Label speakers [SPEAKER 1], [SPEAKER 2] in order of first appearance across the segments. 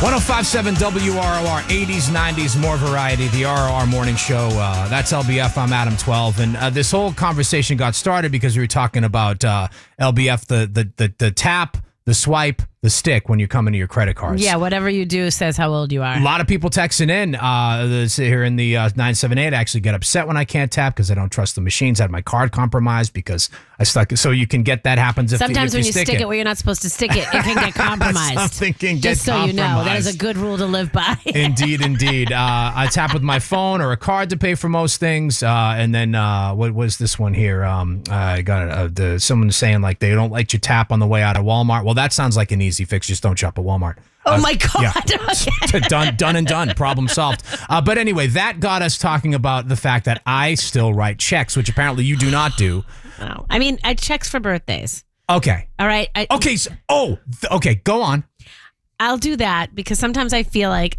[SPEAKER 1] 105.7 WROR, 80s, 90s, more variety, the ROR Morning Show. That's LBF, I'm Adam 12. And this whole conversation got started because we were talking about LBF, the tap, the swipe, the stick when you come into your credit cards.
[SPEAKER 2] Yeah, whatever you do says how old you are.
[SPEAKER 1] A lot of people texting in here in the 978 actually get upset when I can't tap because I don't trust the machines. I had my card compromised because I stuck it. So you can get that happens if
[SPEAKER 2] Sometimes
[SPEAKER 1] if
[SPEAKER 2] when you stick it where you're not supposed to stick it, it can get compromised.
[SPEAKER 1] Something can get
[SPEAKER 2] Just so you know, that is a good rule to live by.
[SPEAKER 1] Indeed. I tap with my phone or a card to pay for most things. And then what was this one here? I got someone saying like they don't let you tap on the way out of Walmart. Well, that sounds like an easy fix. Just don't shop at Walmart.
[SPEAKER 2] Oh my God.
[SPEAKER 1] Yeah. Done and done. Problem solved. But anyway, that got us talking about the fact that I still write checks, which apparently you do not do.
[SPEAKER 2] No. I mean, I checks for birthdays.
[SPEAKER 1] Okay.
[SPEAKER 2] All right.
[SPEAKER 1] Okay. Go on.
[SPEAKER 2] I'll do that because sometimes I feel like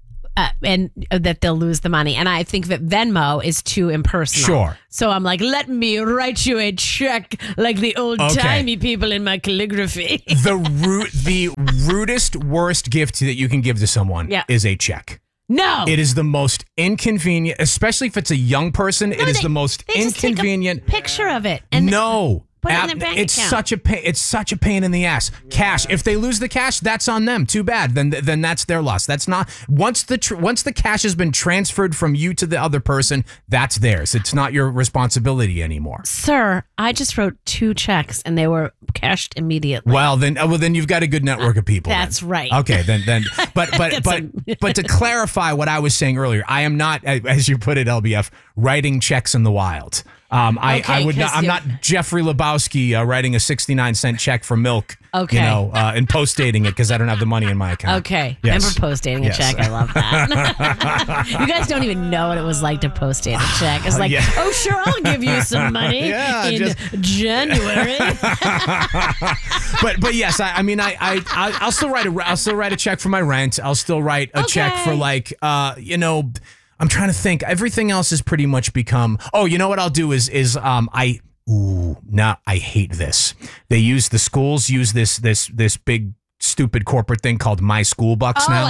[SPEAKER 2] that they'll lose the money. And I think that Venmo is too impersonal.
[SPEAKER 1] Sure.
[SPEAKER 2] So I'm like, let me write you a check like the old-timey people in my calligraphy.
[SPEAKER 1] The rudest, worst gift that you can give to someone is a check.
[SPEAKER 2] No.
[SPEAKER 1] It is the most inconvenient, especially if it's a young person. It is the most inconvenient.
[SPEAKER 2] Just take a picture of it. And
[SPEAKER 1] no.
[SPEAKER 2] Put it in their bank account.
[SPEAKER 1] Such a pain. It's such a pain in the ass. Cash. If they lose the cash, that's on them. Too bad. Then that's their loss. That's not once the cash has been transferred from you to the other person. That's theirs. It's not your responsibility anymore.
[SPEAKER 2] Sir, I just wrote 2 checks and they were cashed immediately.
[SPEAKER 1] Well, then you've got a good network of people.
[SPEAKER 2] That's right.
[SPEAKER 1] Okay, then. But to clarify what I was saying earlier, I am not, as you put it, LBF, writing checks in the wild. I would not. I'm not Jeffrey Lebowski writing a 69-cent check for milk.
[SPEAKER 2] Okay.
[SPEAKER 1] And post-dating it because I don't have the money in my account.
[SPEAKER 2] Okay.
[SPEAKER 1] Yes.
[SPEAKER 2] Remember post-dating a check? I love that. You guys don't even know what it was like to post-date a check. It's like, oh, sure, I'll give you some money in January.
[SPEAKER 1] but yes, I'll still write a check for my rent. I'll still write a check for I'm trying to think. Everything else has pretty much become. Oh, you know what I'll do is I hate this. The schools use this big stupid corporate thing called My School Bucks now.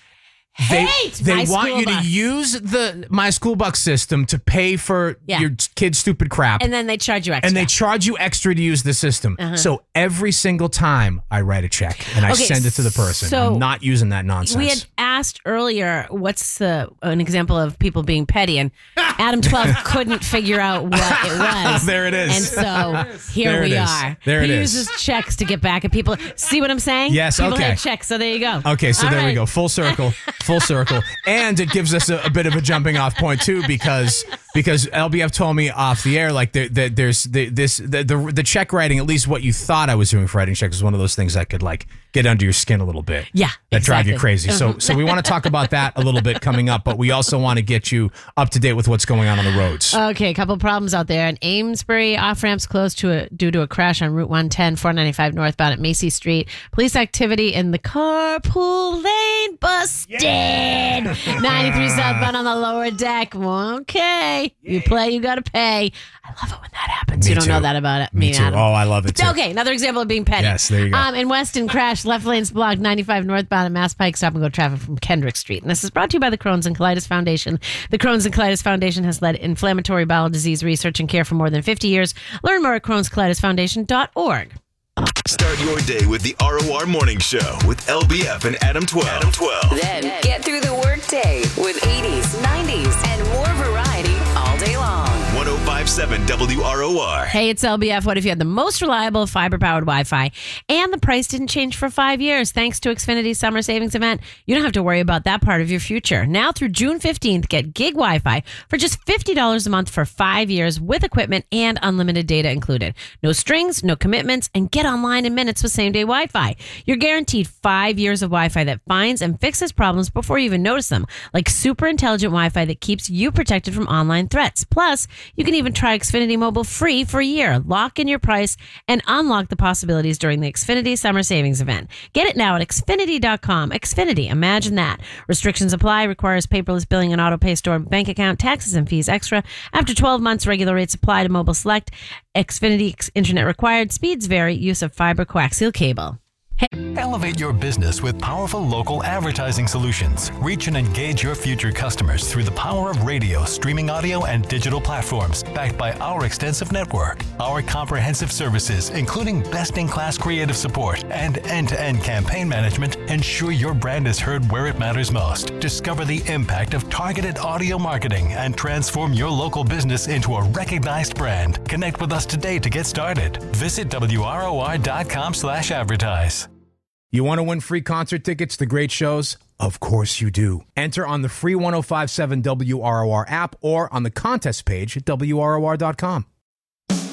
[SPEAKER 1] They want you to use the My School Bucks system to pay for your kid's stupid crap.
[SPEAKER 2] And then they charge you extra.
[SPEAKER 1] To use the system. So every single time I write a check and I send it to the person,
[SPEAKER 2] so
[SPEAKER 1] I'm not using that nonsense.
[SPEAKER 2] We had asked earlier, what's an example of people being petty? And Adam 12 couldn't figure out what it was.
[SPEAKER 1] There it is.
[SPEAKER 2] And so here we are.
[SPEAKER 1] There it is.
[SPEAKER 2] He uses checks to get back at people. See what I'm saying?
[SPEAKER 1] Yes,
[SPEAKER 2] people
[SPEAKER 1] okay.
[SPEAKER 2] hate checks, so there you go.
[SPEAKER 1] Okay, so there we go. Full circle. And it gives us a bit of a jumping off point too because LBF told me off the air like there's the check writing, at least what you thought I was doing for writing checks, was one of those things that could like get under your skin a little bit.
[SPEAKER 2] Yeah,
[SPEAKER 1] that drive you crazy. So we want to talk about that a little bit coming up, but we also want to get you up to date with what's going on the roads.
[SPEAKER 2] Okay, a couple of problems out there. In Amesbury, off ramps closed due to a crash on Route 110, 495 northbound at Macy Street. Police activity in the carpool lane busted. 93 southbound on the lower deck. Okay, you play, you gotta pay. I love it when that happens. You don't know that about it.
[SPEAKER 1] Me too.
[SPEAKER 2] Adam.
[SPEAKER 1] Oh, I love it too.
[SPEAKER 2] Okay, another example of being petty.
[SPEAKER 1] Yes, there you go.
[SPEAKER 2] In Weston, crash, left lanes blocked, 95 northbound at Mass Pike, stop and go traffic from Kendrick Street. And this is brought to you by the Crohn's and Colitis Foundation. The Crohn's and Colitis Foundation has led inflammatory bowel disease research and care for more than 50 years. Learn more at crohnscolitisfoundation.org.
[SPEAKER 3] Start your day with the ROR Morning Show with LBF and Adam 12.
[SPEAKER 4] Then get through the workday with 80s, 90s, and more variety all day long.
[SPEAKER 3] 105.7 WROR.
[SPEAKER 2] Hey, it's LBF. What if you had the most reliable fiber-powered Wi-Fi and the price didn't change for 5 years? Thanks to Xfinity's summer savings event, you don't have to worry about that part of your future. Now through June 15th, get gig Wi-Fi for just $50 a month for 5 years with equipment and unlimited data included. No strings, no commitments, and get online in minutes with same-day Wi-Fi. You're guaranteed 5 years of Wi-Fi that finds and fixes problems before you even notice them, like super intelligent Wi-Fi that keeps you protected from online threats. Plus, you can even try Xfinity Mobile free for a year. Lock in your price and unlock the possibilities during the Xfinity Summer Savings Event. Get it now at Xfinity.com. Xfinity, imagine that. Restrictions apply. Requires paperless billing and auto-pay stored bank account. Taxes and fees extra. After 12 months, regular rates apply to Mobile Select. Xfinity Internet required. Speeds vary. Use of fiber coaxial cable.
[SPEAKER 5] Elevate your business with powerful local advertising solutions. Reach and engage your future customers through the power of radio, streaming audio, and digital platforms, backed by our extensive network. Our comprehensive services, including best-in-class creative support and end-to-end campaign management, ensure your brand is heard where it matters most. Discover the impact of targeted audio marketing and transform your local business into a recognized brand. Connect with us today to get started. Visit WROR.com/advertise.
[SPEAKER 1] You want to win free concert tickets to great shows? Of course you do. Enter on the free 105.7 WROR app or on the contest page at WROR.com.